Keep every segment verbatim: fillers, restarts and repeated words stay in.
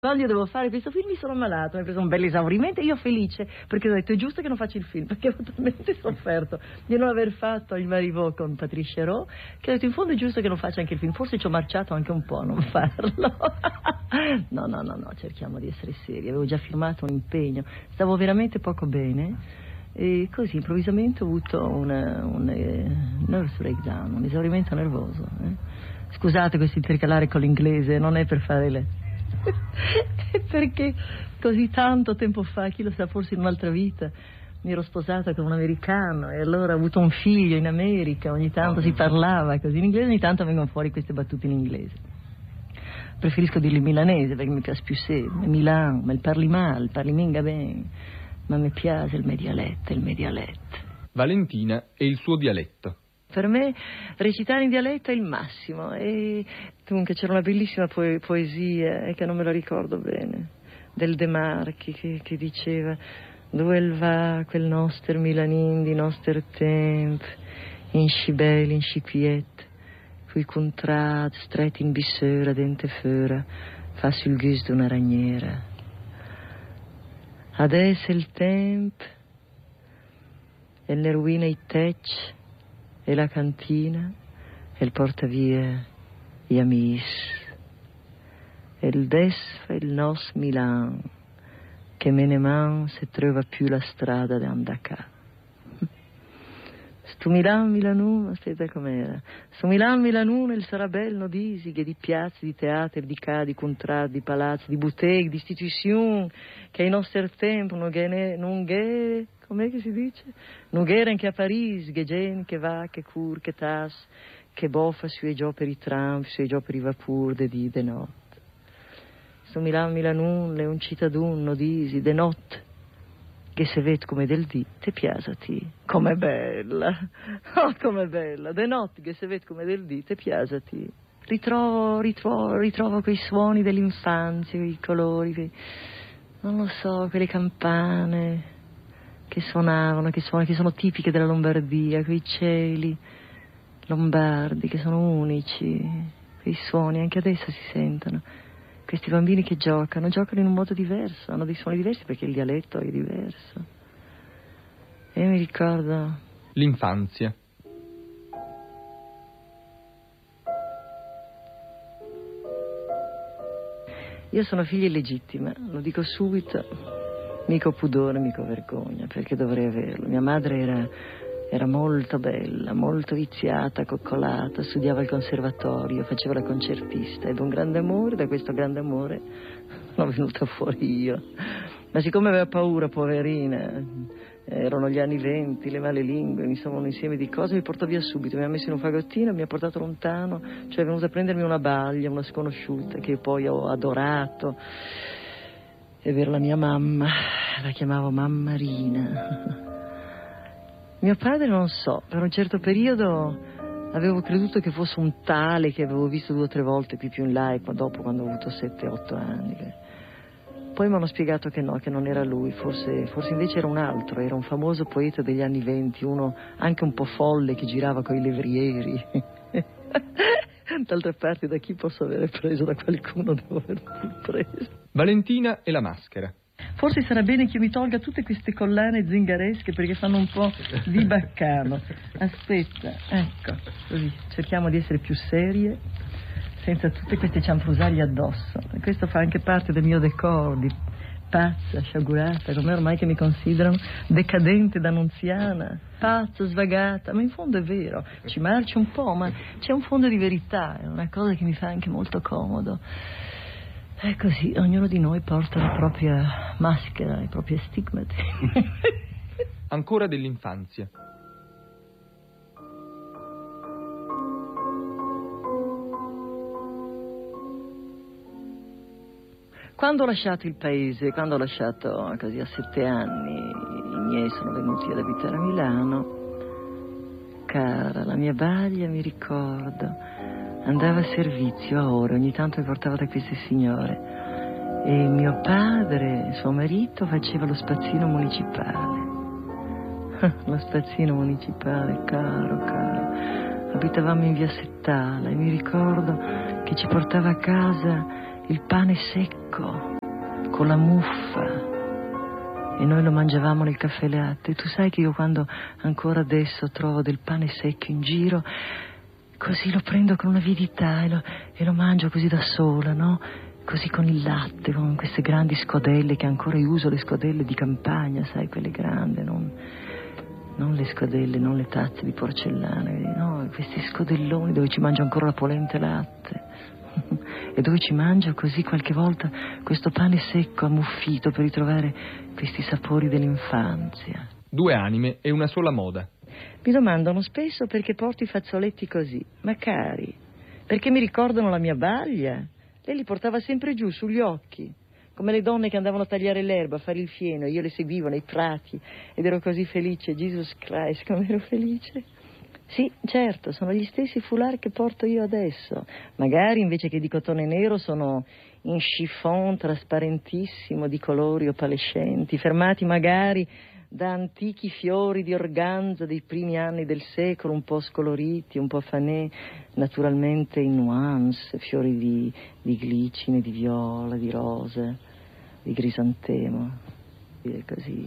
Io devo fare questo film, mi sono ammalato, mi ho preso un bel esaurimento e io felice, perché ho detto è giusto che non faccia il film, perché ho talmente sofferto di non aver fatto il Marivaux con Patricia Rowe, che ho detto in fondo è giusto che non faccia anche il film, forse ci ho marciato anche un po' a non farlo. no, no, no, no, cerchiamo di essere seri, avevo già firmato un impegno, stavo veramente poco bene e così improvvisamente ho avuto una, un eh, nervous breakdown, un esaurimento nervoso. Eh. Scusate questo intercalare con l'inglese, non è per fare le... perché così tanto tempo fa, chi lo sa, forse in un'altra vita mi ero sposata con un americano e allora ho avuto un figlio in America, ogni tanto si parlava così in inglese, ogni tanto vengono fuori queste battute in inglese. Preferisco dirli in milanese perché mi piace più sempre, Milan, ma il parli male, parli minga bene, ma mi piace il mio dialetto, il mio dialetto. Valentina e il suo dialetto. Per me recitare in dialetto è il massimo. E comunque c'era una bellissima poe- poesia eh, che non me la ricordo bene, del De Marchi che, che diceva: dove va quel nostro Milanin di nostro tempo, in scibel, in scipiet, cui contrat stretti in bissera dente fera, fa sul gusto d'una ragnera. Adesso è il tempo e le ruine i tech e la cantina e il portavia gli amici e il des fa il nos Milan che me ne man se trova più la strada da andacà. Sto Milan Milanun, aspetta com'era, sto Milan Milanun il sarà bello disi che di piazze, di teatri, di cadi, di contratti, di palazzi, di boutique, di istituzioni che in nostro tempo non è, non è, com'è che si dice? Non erano che a Parigi, che gente, che va, che cur, che tas, che boffa sui giochi per i tram, sui giochi per i vapur, de di, de notte. Sto Milan Milanun è un cittadino, no disi, de notte. Che se vede come del dì, te piasati. Com'è bella, oh com'è bella, de notte che se vede come del dì, te piasati. Ritrovo, ritrovo, ritrovo quei suoni dell'infanzia, quei colori, quei, non lo so, quelle campane che suonavano, che suonano, che sono tipiche della Lombardia, quei cieli lombardi che sono unici, quei suoni anche adesso si sentono. Questi bambini che giocano, giocano in un modo diverso, hanno dei suoni diversi perché il dialetto è diverso. E io mi ricordo... L'infanzia. Io sono figlia illegittima, lo dico subito, mica pudore, mica vergogna, perché dovrei averlo. Mia madre era, era molto bella, molto viziata, coccolata, studiava al conservatorio, faceva la concertista, ebbe un grande amore, da questo grande amore sono venuta fuori io. Ma siccome aveva paura, poverina, erano gli anni venti, le male lingue, insomma un insieme di cose, mi portò via subito, mi ha messo in un fagottino, mi ha portato lontano, cioè è venuta a prendermi una baglia, una sconosciuta che poi ho adorato. E vera la mia mamma, la chiamavo Mammarina. Mio padre non so, per un certo periodo avevo creduto che fosse un tale che avevo visto due o tre volte più più in là e dopo quando ho avuto sette otto anni. Poi mi hanno spiegato che no, che non era lui, forse, forse invece era un altro, era un famoso poeta degli anni venti, uno anche un po' folle che girava coi levrieri. D'altra parte da chi posso avere preso, da qualcuno devo aver preso. Valentina e la maschera. Forse sarà bene che io mi tolga tutte queste collane zingaresche perché fanno un po' di baccano. Aspetta, ecco, così cerchiamo di essere più serie, senza tutte queste cianfrusaglie addosso. E questo fa anche parte del mio decor di pazza, sciagurata, come ormai che mi considerano, decadente d'annunziana, pazzo, svagata, ma in fondo è vero, ci marcio un po', ma c'è un fondo di verità, è una cosa che mi fa anche molto comodo. È così, ognuno di noi porta la propria maschera, i propri stigmati. Ancora dell'infanzia. Quando ho lasciato il paese, quando ho lasciato così a sette anni, i miei sono venuti ad abitare a Milano, cara, la mia baglia, mi ricordo, andava a servizio a ore, ogni tanto mi portava da queste signore. E mio padre, suo marito, faceva lo spazzino municipale. Lo spazzino municipale, caro, caro. Abitavamo in via Settala e mi ricordo che ci portava a casa il pane secco con la muffa, e noi lo mangiavamo nel caffè latte. Tu sai che io, quando ancora adesso trovo del pane secco in giro, così lo prendo con un'avidità e lo, e lo mangio così da sola, no? Così con il latte, con queste grandi scodelle, che ancora io uso, le scodelle di campagna, sai, quelle grandi, non, non le scodelle, non le tazze di porcellana, no, questi scodelloni dove ci mangio ancora la polenta e latte. E dove ci mangio così qualche volta questo pane secco ammuffito per ritrovare questi sapori dell'infanzia. Due anime e una sola moda. Mi domandano spesso perché porto i fazzoletti così. Ma cari, perché mi ricordano la mia baglia. Lei li portava sempre giù sugli occhi, come le donne che andavano a tagliare l'erba, a fare il fieno. Io le seguivo nei prati ed ero così felice. Jesus Christ, come ero felice. Sì, certo, sono gli stessi foulard che porto io adesso. Magari invece che di cotone nero sono in chiffon trasparentissimo, di colori opalescenti, fermati magari da antichi fiori di organza dei primi anni del secolo, un po' scoloriti, un po' fanè, naturalmente in nuance, fiori di, di glicine, di viola, di rose, di crisantemo, e così.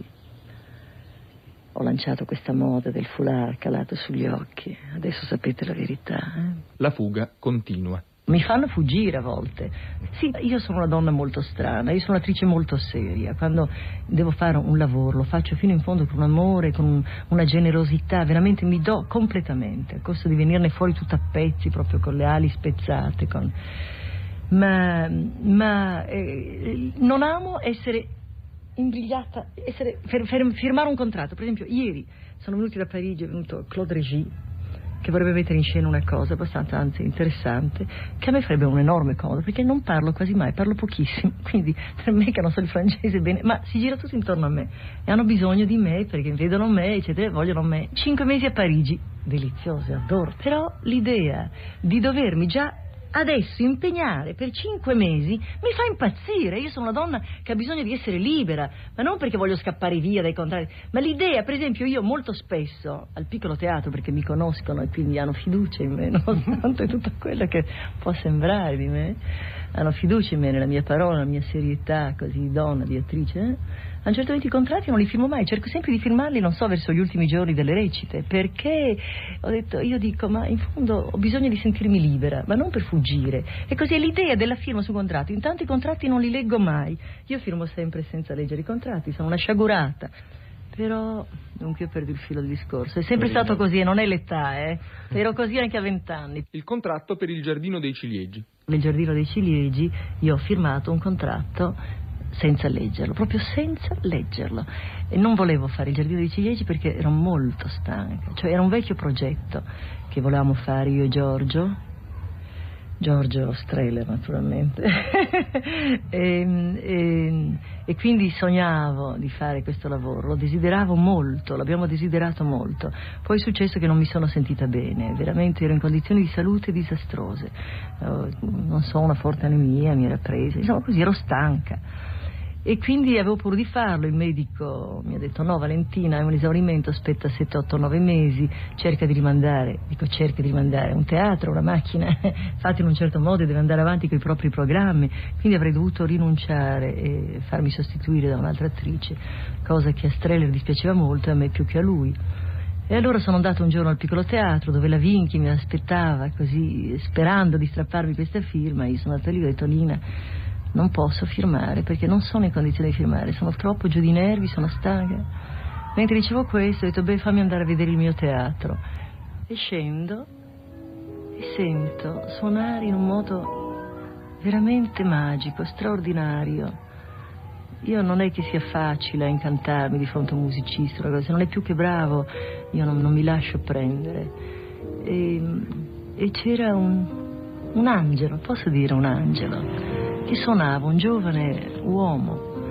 Ho lanciato questa moda del foulard calato sugli occhi. Adesso sapete la verità, eh? La fuga continua. Mi fanno fuggire a volte. Sì, io sono una donna molto strana, io sono un'attrice molto seria. Quando devo fare un lavoro lo faccio fino in fondo con amore, con una generosità, veramente mi do completamente, a costo di venirne fuori tutta a pezzi, proprio con le ali spezzate. Con... Ma, ma eh, non amo essere imbrigliata, essere, fer, fer, firmare un contratto. Per esempio, ieri sono venuti da Parigi, è venuto Claude Régis, che vorrebbe mettere in scena una cosa abbastanza, anzi interessante, che a me farebbe un enorme comodo, perché non parlo quasi mai, parlo pochissimo, quindi per me, che non so il francese bene, ma si gira tutto intorno a me e hanno bisogno di me perché vedono me, eccetera, vogliono me. Cinque mesi a Parigi, deliziose, adoro, però l'idea di dovermi già adesso impegnare per cinque mesi mi fa impazzire. Io sono una donna che ha bisogno di essere libera, ma non perché voglio scappare via dai contrari, ma l'idea, per esempio, io molto spesso al piccolo teatro, perché mi conoscono e quindi hanno fiducia in me, nonostante tutto quello che può sembrare di me, hanno fiducia in me, nella mia parola, nella mia serietà così di donna, di attrice, eh? A un certo punto i contratti non li firmo mai, cerco sempre di firmarli, non so, verso gli ultimi giorni delle recite, perché ho detto, io dico, ma in fondo ho bisogno di sentirmi libera, ma non per fuggire. E così è l'idea della firma su contratti. Intanto i contratti non li leggo mai, io firmo sempre senza leggere i contratti, sono una sciagurata. Però dunque io perdo il filo del discorso, è sempre stato così e non è l'età, eh. Ero così anche a vent'anni. Il contratto per il Giardino dei Ciliegi. Nel Giardino dei Ciliegi io ho firmato un contratto senza leggerlo, proprio senza leggerlo, e non volevo fare il Giardino dei Ciliegi perché ero molto stanca, cioè era un vecchio progetto che volevamo fare io e Giorgio Giorgio Strehler, naturalmente e, e, e quindi sognavo di fare questo lavoro, lo desideravo molto, l'abbiamo desiderato molto. Poi è successo che non mi sono sentita bene, veramente ero in condizioni di salute disastrose, non so, una forte anemia mi era presa, insomma così, ero stanca. E quindi avevo paura di farlo, il medico mi ha detto no Valentina, è un esaurimento, aspetta sette, otto, nove mesi, cerca di rimandare, dico cerca di rimandare, un teatro, una macchina, fatta in un certo modo e deve andare avanti con i propri programmi, quindi avrei dovuto rinunciare e farmi sostituire da un'altra attrice, cosa che a Strehler dispiaceva molto e a me più che a lui. E allora sono andata un giorno al piccolo teatro dove la Vinchi mi aspettava così, sperando di strapparmi questa firma, io sono andata lì e ho detto Lina, non posso firmare perché non sono in condizione di firmare, sono troppo giù di nervi, sono stanca. Mentre dicevo questo ho detto beh, fammi andare a vedere il mio teatro, e scendo e sento suonare in un modo veramente magico, straordinario. Io non è che sia facile a incantarmi di fronte a un musicista, se non è più che bravo io non, non mi lascio prendere, e, e c'era un, un angelo, posso dire un angelo, che suonava, un giovane uomo,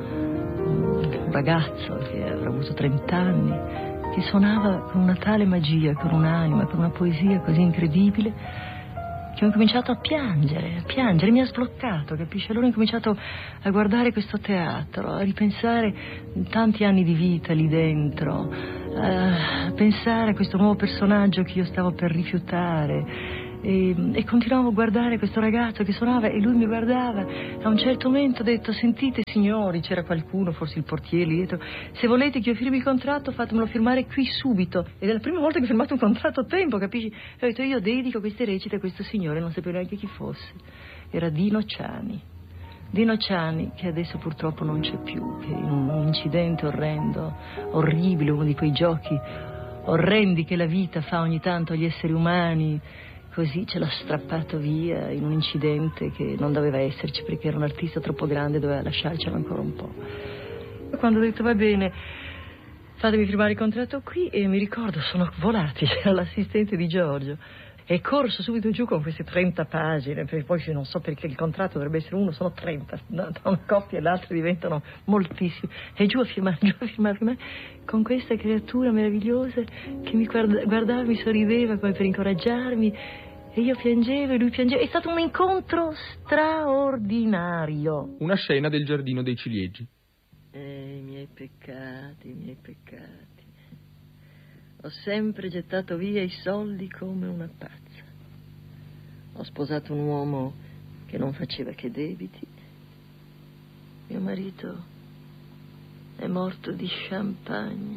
un ragazzo che avrà avuto trent'anni, che suonava con una tale magia, con un'anima, con una poesia così incredibile, che ho incominciato a piangere, a piangere, mi ha sbloccato, capisci? Allora ho incominciato a guardare questo teatro, a ripensare tanti anni di vita lì dentro, a pensare a questo nuovo personaggio che io stavo per rifiutare, E, e continuavo a guardare questo ragazzo che suonava e lui mi guardava. A un certo momento ho detto: sentite signori, c'era qualcuno, forse il portiere lì dietro, se volete che io firmi il contratto fatemelo firmare qui subito. Ed è la prima volta che ho firmato un contratto a tempo, capisci? E ho detto: io dedico queste recite a questo signore, non sapevo neanche chi fosse. Era Dino Ciani. Dino Ciani, che adesso purtroppo non c'è più, che in un incidente orrendo, orribile, uno di quei giochi orrendi che la vita fa ogni tanto agli esseri umani, così ce l'ha strappato via in un incidente che non doveva esserci, perché era un artista troppo grande, doveva lasciarcelo ancora un po'. Quando ho detto va bene, fatemi firmare il contratto qui, e mi ricordo sono volati, c'era l'assistente di Giorgio, è corso subito giù con queste trenta pagine, perché poi non so perché il contratto dovrebbe essere uno, sono trenta, da una coppia e l'altra diventano moltissimi, e giù a firmare, giù a firmare, a firmare, con questa creatura meravigliosa che mi guarda, guardava, mi sorrideva come per incoraggiarmi, e io piangevo e lui piangeva. È stato un incontro straordinario. Una scena del Giardino dei Ciliegi. Eh, i miei peccati, i miei peccati. Ho sempre gettato via i soldi come una pazza. Ho sposato un uomo che non faceva che debiti. Mio marito è morto di champagne.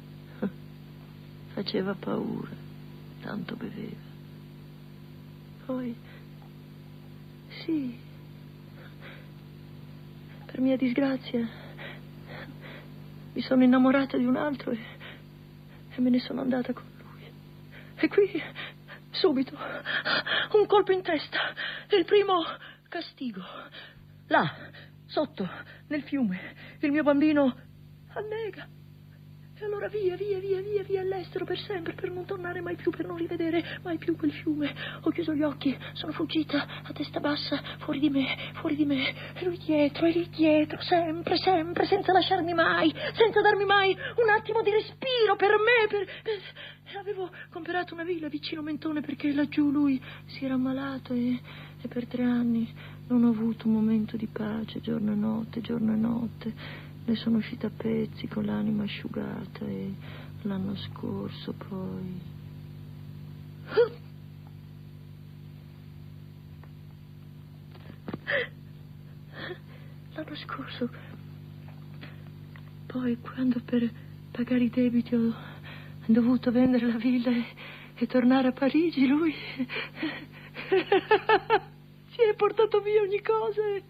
Faceva paura, tanto beveva. Poi, sì, per mia disgrazia, mi sono innamorata di un altro e, e me ne sono andata con lui. E qui, subito, un colpo in testa, il primo castigo. Là, sotto, nel fiume, il mio bambino annega. E allora via, via, via, via, via all'estero per sempre, per non tornare mai più, per non rivedere mai più quel fiume. Ho chiuso gli occhi, sono fuggita a testa bassa, fuori di me, fuori di me, e lui dietro, e lì dietro, sempre, sempre, senza lasciarmi mai, senza darmi mai un attimo di respiro per me, per... per... E avevo comprato una villa vicino Mentone perché laggiù lui si era ammalato e, e per tre anni non ho avuto un momento di pace, giorno e notte, giorno e notte. Ne sono uscita a pezzi con l'anima asciugata e l'anno scorso poi... L'anno scorso, poi quando per pagare i debiti ho dovuto vendere la villa e, e tornare a Parigi, lui si è portato via ogni cosa e...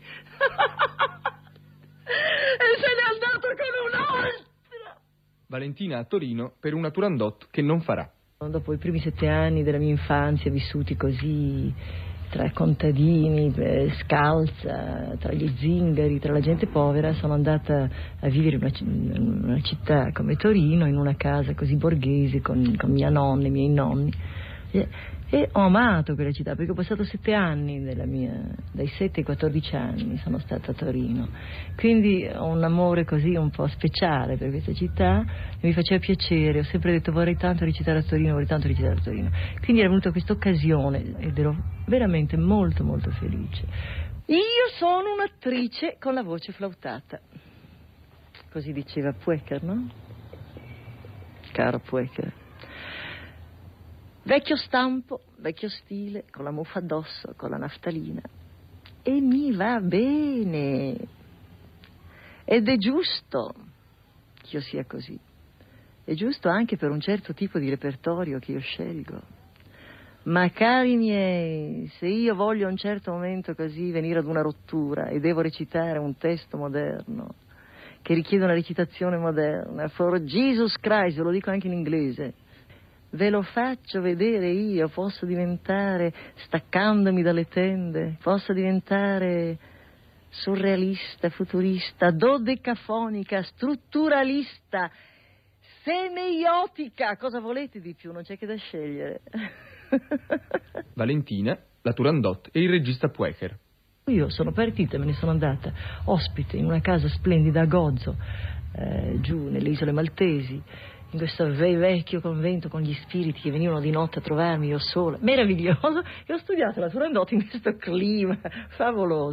e se n'è andato con un'altra. Valentina a Torino per una Turandot che non farà. Dopo i primi sette anni della mia infanzia vissuti così tra contadini, eh, scalza, tra gli zingari, tra la gente povera, sono andata a vivere in una, una città come Torino, in una casa così borghese con, con mia nonna, i miei nonni. E, e ho amato quella città perché ho passato sette anni della mia, dai sette ai quattordici anni sono stata a Torino, quindi ho un amore così un po' speciale per questa città e mi faceva piacere. Ho sempre detto vorrei tanto recitare a Torino, vorrei tanto recitare a Torino, quindi era venuta questa occasione ed ero veramente molto molto felice. Io sono un'attrice con la voce flautata, così diceva Puecher, no? Caro Puecher. Vecchio stampo, vecchio stile, con la muffa addosso, con la naftalina. E mi va bene. Ed è giusto che io sia così. È giusto anche per un certo tipo di repertorio che io scelgo. Ma cari miei, se io voglio a un certo momento così venire ad una rottura e devo recitare un testo moderno, che richiede una recitazione moderna, for Jesus Christ, ve lo dico anche in inglese, ve lo faccio vedere io, posso diventare, staccandomi dalle tende, posso diventare surrealista, futurista, dodecafonica, strutturalista, semeiotica, cosa volete di più? Non c'è che da scegliere. Valentina, la Turandot e il regista Puecher. Io sono partita, me ne sono andata ospite in una casa splendida a Gozo, eh, giù nelle isole Maltesi, in questo ve- vecchio convento con gli spiriti che venivano di notte a trovarmi, io sola, meraviglioso, e ho studiato la Turandot in questo clima favoloso.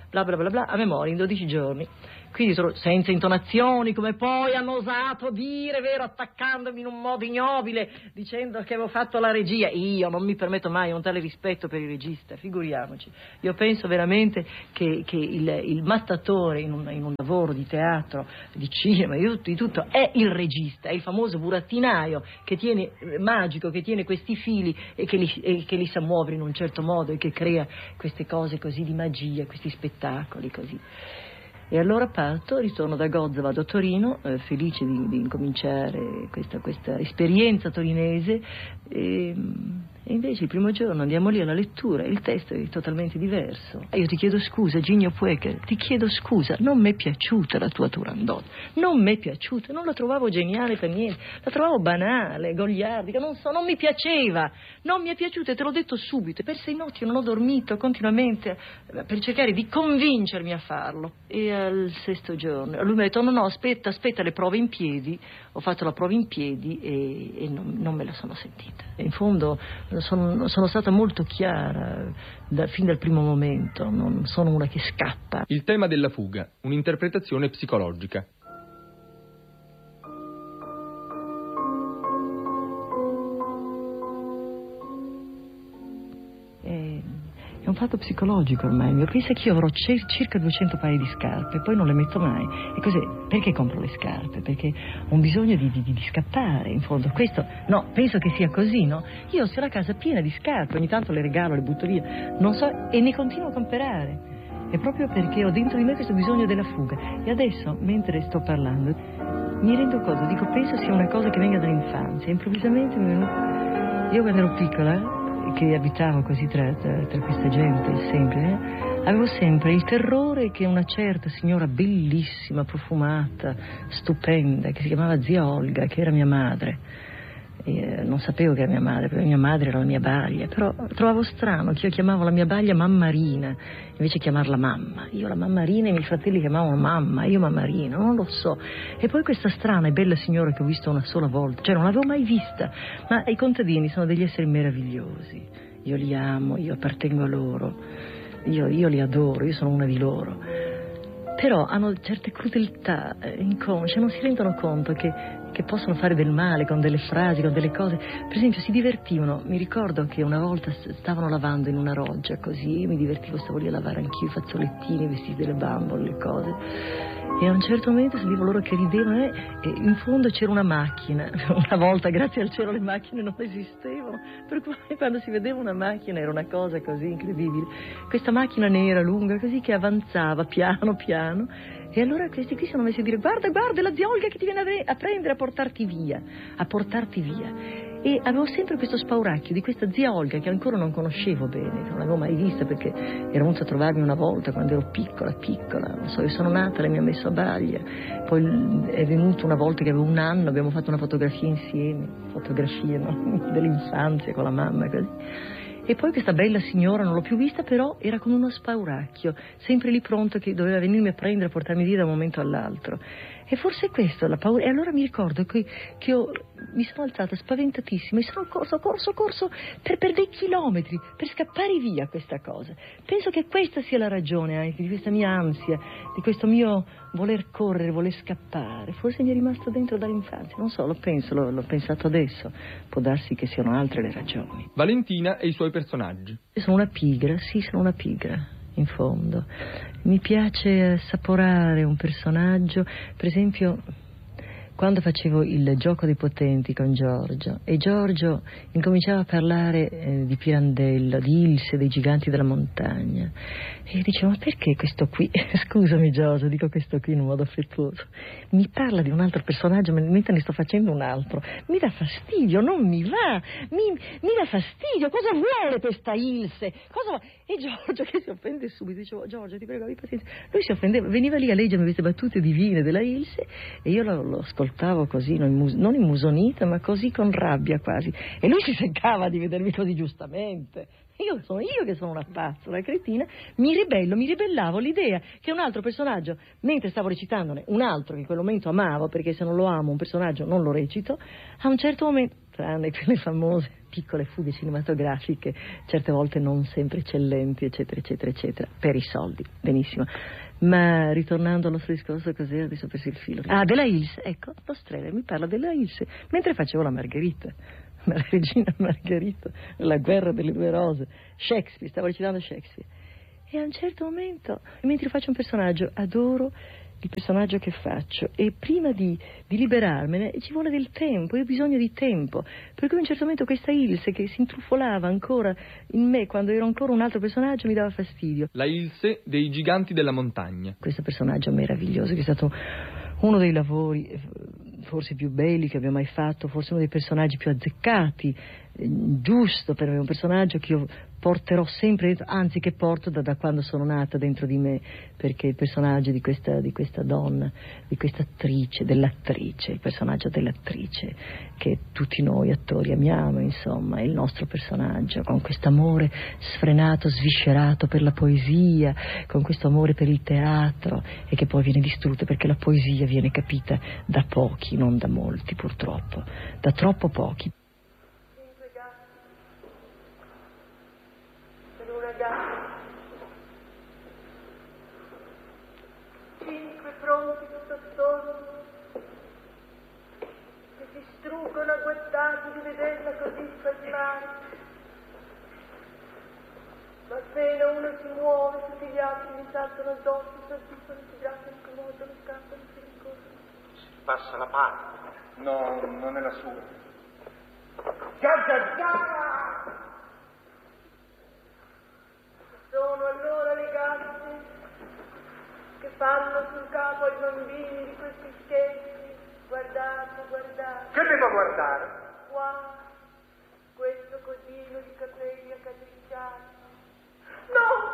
bla bla bla bla, a memoria, in dodici giorni. Quindi sono senza intonazioni, come poi hanno osato dire, vero, attaccandomi in un modo ignobile, dicendo che avevo fatto la regia. Io non mi permetto mai un tale rispetto per il regista, figuriamoci. Io penso veramente che, che il, il mattatore in un, in un lavoro di teatro, di cinema, di tutto, di tutto, è il regista, è il famoso burattinaio che tiene, magico, che tiene questi fili e che, li, e che li sa muovere in un certo modo e che crea queste cose così di magia, questi spettacoli così. E allora parto, ritorno da Gozza, vado a Torino, eh, felice di, di incominciare questa, questa esperienza torinese, e, e invece il primo giorno andiamo lì alla lettura e il testo è totalmente diverso. E io ti chiedo scusa, Ginio Puecher, ti chiedo scusa, non mi è piaciuta la tua Turandot, non mi è piaciuta, non la trovavo geniale per niente, la trovavo banale, goliardica, non so, non mi piaceva, non mi è piaciuta e te l'ho detto subito. Per sei notti non ho dormito continuamente per cercare di convincermi a farlo. E al sesto giorno lui mi ha detto no no aspetta aspetta le prove in piedi. Ho fatto la prova in piedi e, e non, non me la sono sentita. E in fondo sono, sono stata molto chiara da, fin dal primo momento, non sono una che scappa. Il tema della fuga, un'interpretazione psicologica. È un fatto psicologico ormai. Io penso che io avrò c- circa duecento paia di scarpe, poi non le metto mai. E cos'è? Perché compro le scarpe? Perché ho un bisogno di, di, di scappare, in fondo. Questo, no, penso che sia così, no? Io ho la casa piena di scarpe, ogni tanto le regalo, le butto via, non so, e ne continuo a comprare. È proprio perché ho dentro di me questo bisogno della fuga. E adesso, mentre sto parlando, mi rendo conto, dico, penso sia una cosa che venga dall'infanzia. Improvvisamente mi è venuto... Io quando ero piccola, che abitavo così tra, tra, tra questa gente sempre, eh, avevo sempre il terrore che una certa signora bellissima, profumata, stupenda, che si chiamava zia Olga, che era mia madre, e, non sapevo che era mia madre, perché mia madre era la mia baglia, però trovavo strano che io chiamavo la mia baglia Mammarina invece chiamarla mamma. Io la Mammarina e i miei fratelli chiamavano mamma, io Mammarina, non lo so. E poi questa strana e bella signora che ho visto una sola volta, cioè non l'avevo mai vista, ma i contadini sono degli esseri meravigliosi, io li amo, io appartengo a loro, io, io li adoro, io sono una di loro, però hanno certe crudeltà inconsce, non si rendono conto che, che possono fare del male con delle frasi, con delle cose. Per esempio si divertivano, mi ricordo che una volta stavano lavando in una roggia così, io mi divertivo, stavo lì a lavare anch'io i fazzolettini, i vestiti delle bambole, le cose, e a un certo momento sentivo loro che ridevano e in fondo c'era una macchina. Una volta, grazie al cielo, le macchine non esistevano, per cui quando si vedeva una macchina era una cosa così incredibile. Questa macchina nera lunga così che avanzava piano piano, e allora questi qui si sono messi a dire guarda guarda, è la zia Olga che ti viene a prendere, a portarti via, a portarti via. E avevo sempre questo spauracchio di questa zia Olga che ancora non conoscevo bene, che non l'avevo mai vista perché ero venuta a trovarmi una volta quando ero piccola, piccola, non so, io sono nata, lei mi ha messo a baglia, poi è venuto una volta che avevo un anno, abbiamo fatto una fotografia insieme, fotografie, no? Dell'infanzia con la mamma così. E poi questa bella signora non l'ho più vista, però era come uno spauracchio, sempre lì pronto che doveva venirmi a prendere, a portarmi via da un momento all'altro. E forse questo, la paura. E allora mi ricordo che, che io mi sono alzata spaventatissima e sono corso, corso, corso per, per dei chilometri, per scappare via questa cosa. Penso che questa sia la ragione anche di questa mia ansia, di questo mio voler correre, voler scappare. Forse mi è rimasto dentro dall'infanzia, non so, lo penso, l'ho, l'ho pensato adesso. Può darsi che siano altre le ragioni. Valentina e i suoi personaggi. Io sono una pigra, sì, sono una pigra. In fondo mi piace assaporare un personaggio, per esempio quando facevo il gioco dei potenti con Giorgio e Giorgio incominciava a parlare eh, di Pirandello, di Ilse, dei giganti della montagna, e io dicevo ma perché questo qui, scusami Giorgio, dico questo qui in un modo affettuoso, mi parla di un altro personaggio mentre ne sto facendo un altro, mi dà fastidio, non mi va, mi, mi dà fastidio, cosa vuole questa Ilse, cosa... E Giorgio che si offende subito, dicevo Giorgio ti prego abbi pazienza, lui si offendeva, veniva lì a leggermi queste battute divine della Ilse e io lo, lo ascoltavo così, non, immus- non immusonita ma così con rabbia quasi, e lui si seccava di vedermi così giustamente. Io sono io che sono una pazza, una cretina, mi ribello, mi ribellavo all'idea che un altro personaggio, mentre stavo recitandone un altro che in quel momento amavo, perché se non lo amo un personaggio non lo recito, a un certo momento tranne quelle famose piccole fughe cinematografiche, certe volte non sempre eccellenti, eccetera, eccetera, eccetera, per i soldi, benissimo. Ma ritornando al nostro discorso, cos'era? Adesso ho perso il filo. Ah, della Ilse, ecco, lo Strehler mi parla della Ilse, mentre facevo la Margherita, la regina Margherita, la guerra delle due rose, Shakespeare, stavo recitando Shakespeare. E a un certo momento, mentre faccio un personaggio, adoro il personaggio che faccio, e prima di, di liberarmene ci vuole del tempo, io ho bisogno di tempo, per cui a un certo momento questa Ilse che si intrufolava ancora in me quando ero ancora un altro personaggio mi dava fastidio. La Ilse dei Giganti della Montagna. Questo personaggio meraviglioso che è stato uno dei lavori forse più belli che abbia mai fatto, forse uno dei personaggi più azzeccati, giusto per me, un personaggio che io porterò sempre dentro, anzi che porto da, da quando sono nata dentro di me, perché il personaggio di questa, di questa donna, di questa attrice, dell'attrice, il personaggio dell'attrice che tutti noi attori amiamo, insomma, è il nostro personaggio, con questo amore sfrenato, sviscerato per la poesia, con questo amore per il teatro, e che poi viene distrutto perché la poesia viene capita da pochi, non da molti purtroppo, da troppo pochi. Cinque pronti tutto attorno che si struggono agguattati di vederla così spasmare, ma appena uno si muove tutti gli altri mi saltano addosso, si azzufano, si grattano, si accomodano, scappano, si rincorrono. Si passa la parte. No, non è la sua. Gazzara! Sono allora le gatte che fanno sul capo ai bambini di questi scherzi. Guardate, guardate. Che devo guardare? Qua, questo codino di capelli accapricciati. No!